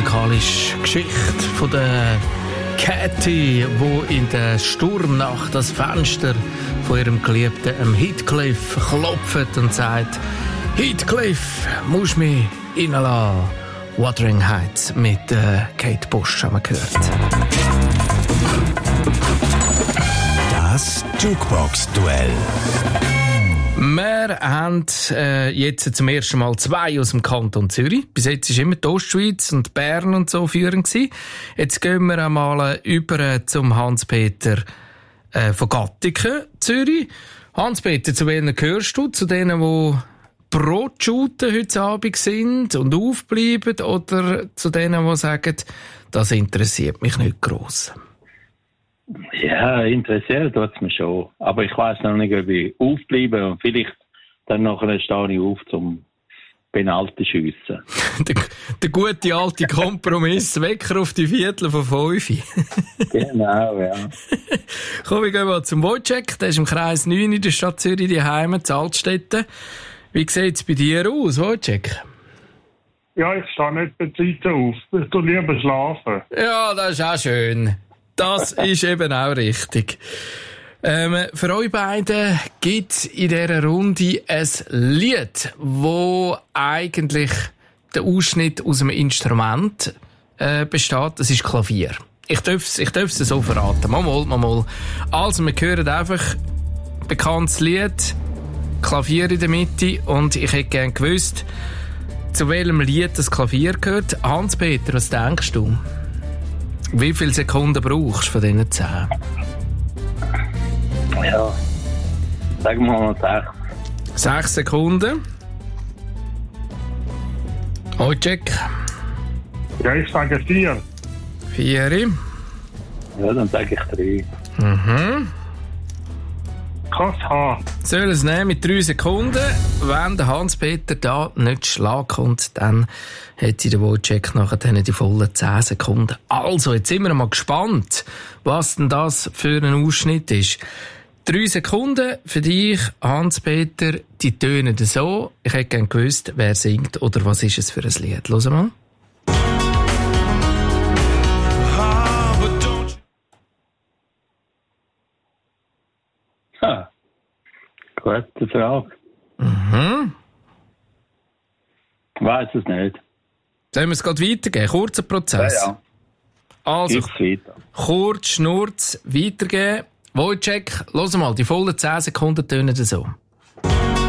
musikalische Geschichte von der Katy, wo in der Sturmnacht das Fenster von ihrem Geliebten Heathcliff klopft und sagt: Heathcliff, musst mich reinlassen. Wuthering Heights mit Kate Bush haben wir gehört. Das Jukebox-Duell. Wir haben jetzt zum ersten Mal 2 aus dem Kanton Zürich. Bis jetzt war immer die Ostschweiz und Bern und so führend gewesen. Jetzt gehen wir einmal über zum Hans-Peter von Gattiken, Zürich. Hans-Peter, zu wem gehörst du? Zu denen, die Brotschuten heute Abend sind und aufbleiben, oder zu denen, die sagen, das interessiert mich nicht gross? Ja, interessiert tut es mich schon. Aber ich weiss noch nicht, ob ich aufbleibe und vielleicht dann nachher stehe ich auf zum Penalty schiessen. der gute alte Kompromiss, Wecker auf die Viertel von 5. Genau, ja. Komm, wir gehen mal zum Wojciech. Der ist im Kreis 9 in der Stadt Zürich, die Heime, zu Altstetten. Wie sieht es bei dir aus, Wojciech? Ja, ich stehe nicht bei Zeit auf. Ich tue lieber schlafen. Ja, das ist auch schön. Das ist eben auch richtig. Für euch beiden gibt es in dieser Runde ein Lied, wo eigentlich der Ausschnitt aus einem Instrument besteht. Das ist Klavier. Ich darf es so verraten. Mal. Also, wir hören einfach ein bekanntes Lied, Klavier in der Mitte, und ich hätte gerne gewusst, zu welchem Lied das Klavier gehört. Hans-Peter, was denkst du? Wie viele Sekunden brauchst du von diesen 10? Ja, sagen wir mal 6. 6 Sekunden. Wojciech? Ja, ich sage 4. 4. Ja, dann sage ich 3. Mhm. Kannst haben. Soll es nehmen mit 3 Sekunden. Wenn der Hans-Peter da nicht Schlag kommt, dann hätte der Wojciech nachher die vollen 10 Sekunden. Also, jetzt sind wir mal gespannt, was denn das für ein Ausschnitt ist. 3 Sekunden für dich, Hans-Peter, die tönen so. Ich hätte gerne gewusst, wer singt oder was ist es für ein Lied. Hören wir mal. Gute Frage. Mhm. Ich weiss es nicht. Sollen wir es gerade weitergeben? Kurzer Prozess. Ja. Also, Gib's weiter. kurz, Schnurz, weitergeben. Wojciech, los mal, die vollen 10 Sekunden tönen so.